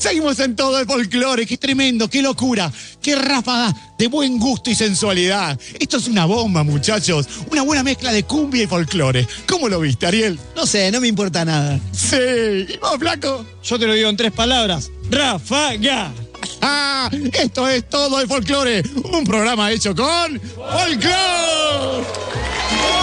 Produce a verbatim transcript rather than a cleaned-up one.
Seguimos en todo el folclore. Qué tremendo, qué locura, qué ráfaga de buen gusto y sensualidad. Esto es una bomba, muchachos. Una buena mezcla de cumbia y folclore. ¿Cómo lo viste, Ariel? No sé, no me importa nada. Sí. ¿Y vos, flaco? Yo te lo digo en tres palabras. ¡Ráfaga! Ah, esto es todo el folclore. Un programa hecho con folclore.